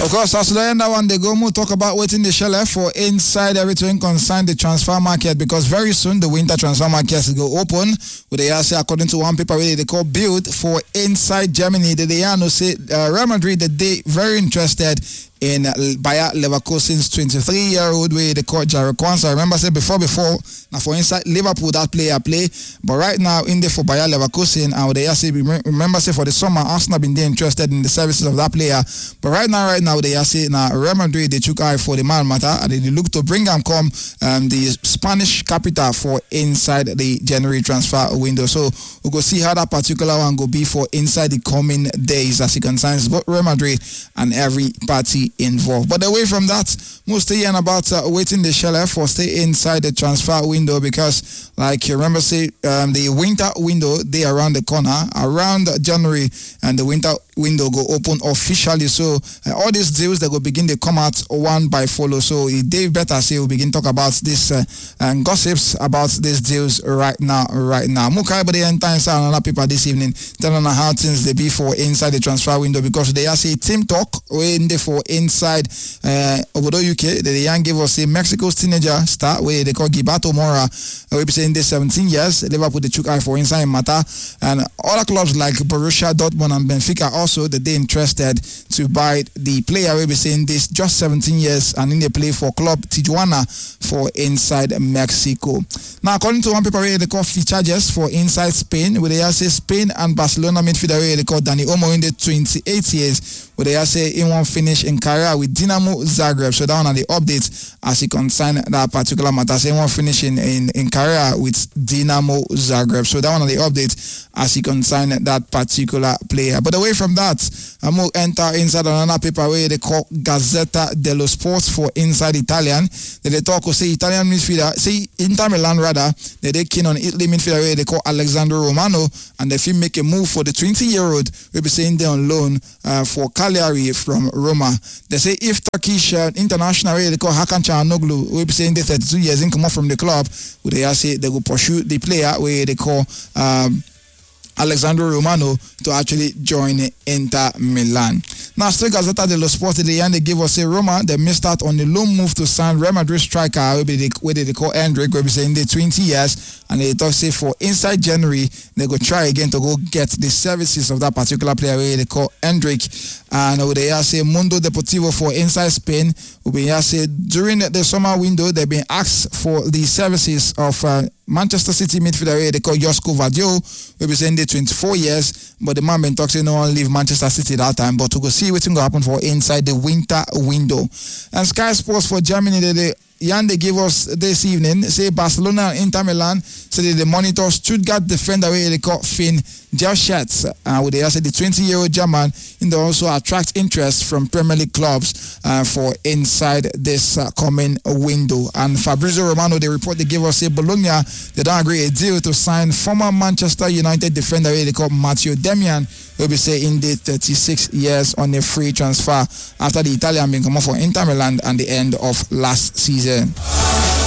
Of course, as the end one, they go more talk about waiting the shell for inside everything concern the transfer market, because very soon the winter transfer market will go open. With the say according to one paper really they call Bild for inside Germany, they say Real Madrid that they very interested in Bayer Leverkusen's 23-year-old way they call Jarrell Kwanzaa. I remember say before now for inside Liverpool that player play, but right now in there for Bayer Leverkusen, and they say remember say for the summer Arsenal been there interested in the services of that player, but right now they say now Real Madrid they took eye for the man matter and they look to bring him come the Spanish capital for inside the January transfer window. So we'll go see how that particular one go be for inside the coming days as it concerns both Real Madrid and every party involved. But away from that, mostly hearing about waiting the shell for stay inside the transfer window, because like you remember say the winter window they around the corner around January, and the winter window go open officially. So all these deals that will begin to come out one by follow. So Dave better say we begin talk about this and gossips about these deals right now. Mukai but the entire another people this evening telling how things they be for inside the transfer window, because they are say team talk when they for inside Obodo UK. The young give us a Mexico's teenager star where they call Gibato Mora. We be saying this 17 years. Liverpool the took eye for inside matter, and other clubs like Borussia Dortmund and Benfica also that they interested to buy the player. We be saying this just 17 years and in they play for club Tijuana for inside Mexico. Now according to one paper they call fee charges for inside Spain, where they say Spain and Barcelona midfielder they call Dani Olmo in the 28 years, where they say he won't finish in career with Dinamo Zagreb. So down on the updates as he concern that particular matter, say he won't finish in career with Dinamo Zagreb. So down on the updates as he concern that particular player. But away from that, I'm going to enter inside another paper where they call Gazzetta dello Sport for inside Italian. They talk say Italian midfielder, say Inter Milan rather, they keen on Italy midfielder where they call Alessandro Romano, and if he make a move for the 20-year-old, we'll be saying they're on loan for Cagliari from Roma. They say if Turkish international where they call Hakan Çalhanoğlu, we'll be saying they 32 years in come off from the club, where they say they will pursue the player where they call Alessandro Romano to actually join Inter Milan. Now, still Gazzetta dello Sport, they give us a Roma. They missed out on the loan move to sign Real Madrid striker, where they call Endrick, where we say in the 20 years, and they talk say for inside January they go try again to go get the services of that particular player, where they call Endrick. And they say Mundo Deportivo for inside Spain. We say during the summer window they've been asked for the services of Manchester City midfielder they call Josko Vadio. We be saying they 24 years, but the man been talking no one leave Manchester City that time, but to go see what's going to happen for inside the winter window. And Sky Sports for Germany, they give us this evening, say Barcelona and Inter Milan, so they monitor Stuttgart defender where they call Finn Gelschatz, with they say the 20-year-old German, and they also attract interest from Premier League clubs for inside this coming window. And Fabrizio Romano, they report they give us say Bologna, they don't agree a deal to sign former Manchester United defender where they call Matteo Demian, will be say in the 36 years on a free transfer after the Italian being come off for Inter Milan at the end of last season.